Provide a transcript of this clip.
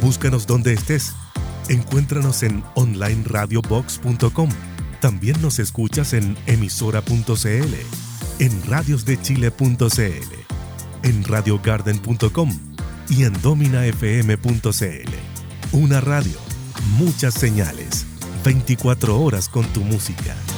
Búscanos donde estés. Encuéntranos en onlineradiobox.com. También nos escuchas en emisora.cl, en radiosdechile.cl, en radiogarden.com y en dominafm.cl. Una radio, muchas señales, 24 horas con tu música.